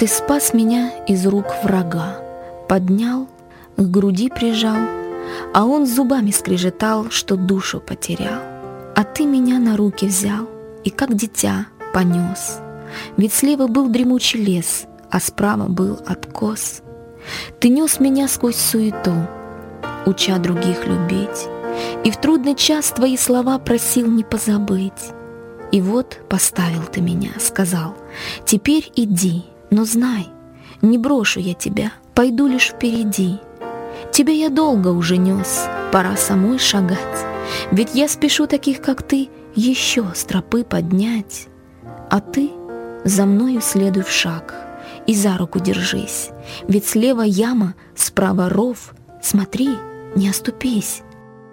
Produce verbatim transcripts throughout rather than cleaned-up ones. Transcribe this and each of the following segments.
Ты спас меня из рук врага, поднял, к груди прижал, а он зубами скрежетал, что душу потерял. А ты меня на руки взял и как дитя понес. Ведь слева был дремучий лес, а справа был откос. Ты нес меня сквозь суету, уча других любить, и в трудный час твои слова просил не позабыть. И вот поставил ты меня, сказал: теперь иди, но знай, не брошу я тебя, пойду лишь впереди. Тебя я долго уже нес, пора самой шагать, ведь я спешу таких, как ты, еще с тропы поднять. А ты за мною следуй в шаг и за руку держись, ведь слева яма, справа ров, смотри, не оступись.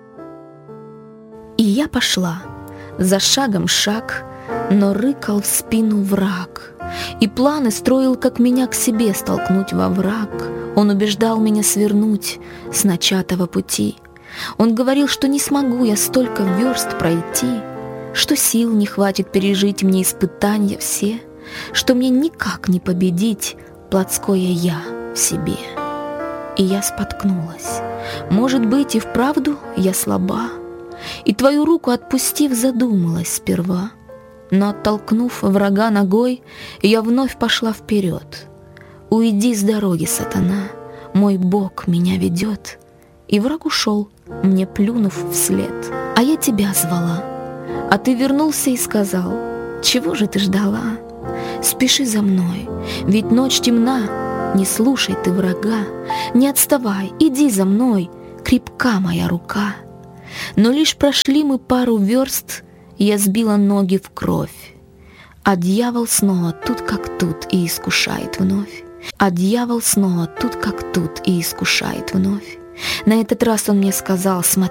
И я пошла, за шагом шаг, но рыкал в спину враг, и планы строил, как меня к себе столкнуть во враг. Он убеждал меня свернуть с начатого пути. Он говорил, что не смогу я столько верст пройти, что сил не хватит пережить мне испытания все, что мне никак не победить плотское «я» в себе. И я споткнулась. Может быть, и вправду я слаба, и твою руку отпустив, задумалась сперва. Но оттолкнув врага ногой, я вновь пошла вперед. Уйди с дороги, сатана, мой Бог меня ведет. И враг ушел, мне плюнув вслед. А я тебя звала, а ты вернулся и сказал: чего же ты ждала? Спеши за мной, ведь ночь темна, не слушай ты врага. Не отставай, иди за мной, крепка моя рука. Но лишь прошли мы пару верст, я сбила ноги в кровь. А дьявол снова тут как тут и искушает вновь. А дьявол снова тут как тут и искушает вновь. На этот раз он мне сказал: смотри,